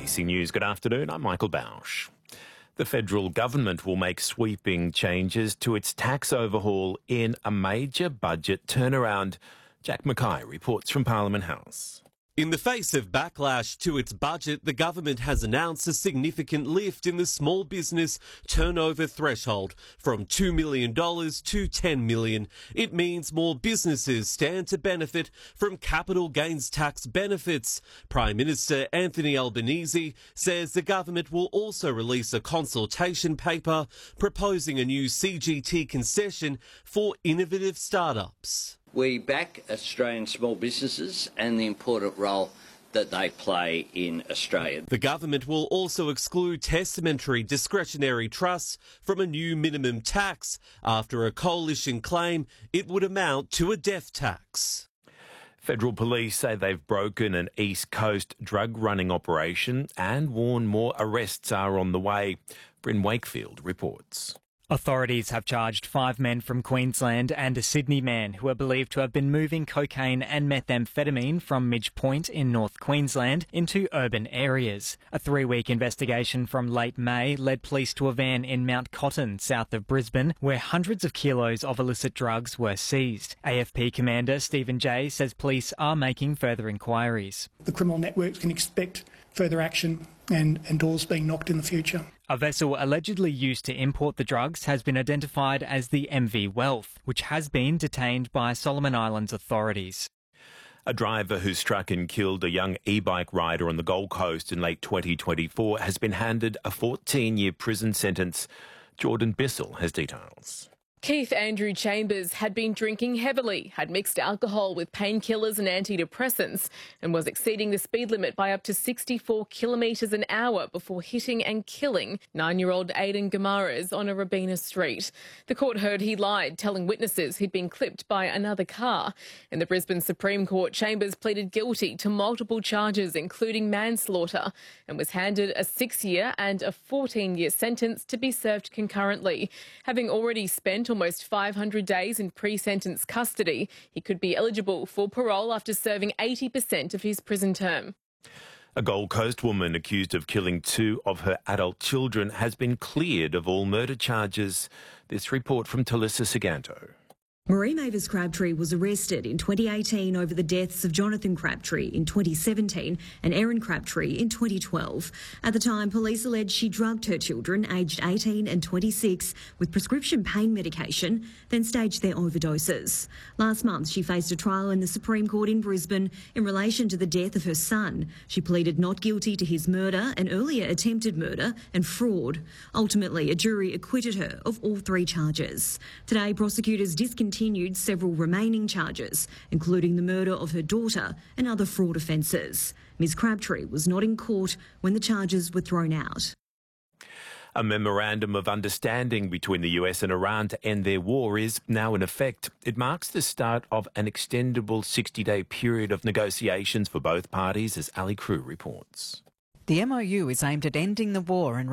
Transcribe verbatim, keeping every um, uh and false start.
A B C News, good afternoon. I'm Michael Bausch. The federal government will make sweeping changes to its tax overhaul in a major budget turnaround. Jack Mackay reports from Parliament House. In the face of backlash to its budget, the government has announced a significant lift in the small business turnover threshold from two million dollars to ten million dollars. It means more businesses stand to benefit from capital gains tax benefits. Prime Minister Anthony Albanese says the government will also release a consultation paper proposing a new C G T concession for innovative startups. We back Australian small businesses and the important role that they play in Australia. The government will also exclude testamentary discretionary trusts from a new minimum tax after a coalition claim it would amount to a death tax. Federal police say they've broken an East Coast drug running operation and warn more arrests are on the way. Bryn Wakefield reports. Authorities have charged five men from Queensland and a Sydney man who are believed to have been moving cocaine and methamphetamine from Midge Point in North Queensland into urban areas. A three-week investigation from late May led police to a van in Mount Cotton, south of Brisbane, where hundreds of kilos of illicit drugs were seized. A F P Commander Stephen Jay says police are making further inquiries. The criminal networks can expect further action and, and doors being knocked in the future. A vessel allegedly used to import the drugs has been identified as the M V Wealth, which has been detained by Solomon Islands authorities. A driver who struck and killed a young e-bike rider on the Gold Coast in late twenty twenty-four has been handed a fourteen-year prison sentence. Jordan Bissell has details. Keith Andrew Chambers had been drinking heavily, had mixed alcohol with painkillers and antidepressants, and was exceeding the speed limit by up to sixty-four kilometres an hour before hitting and killing nine-year-old Aidan Gamaras on a Robina Street. The court heard he lied, telling witnesses he'd been clipped by another car. In the Brisbane Supreme Court, Chambers pleaded guilty to multiple charges, including manslaughter, and was handed a six-year and a fourteen-year sentence to be served concurrently. Having already spent almost five hundred days in pre-sentence custody, he could be eligible for parole after serving eighty percent of his prison term. A Gold Coast woman accused of killing two of her adult children has been cleared of all murder charges. This report from Talissa Siganto. Marie Mavis Crabtree was arrested in twenty eighteen over the deaths of Jonathan Crabtree in twenty seventeen and Erin Crabtree in twenty twelve. At the time, police alleged she drugged her children, aged eighteen and twenty-six, with prescription pain medication, then staged their overdoses. Last month, she faced a trial in the Supreme Court in Brisbane in relation to the death of her son. She pleaded not guilty to his murder and earlier attempted murder and fraud. Ultimately, a jury acquitted her of all three charges. Today, prosecutors discontinued continued several remaining charges, including the murder of her daughter and other fraud offences. Miz Crabtree was not in court when the charges were thrown out. A memorandum of understanding between the U S and Iran to end their war is now in effect. It marks the start of an extendable sixty-day period of negotiations for both parties, as Ali Crew reports. The M O U is aimed at ending the war and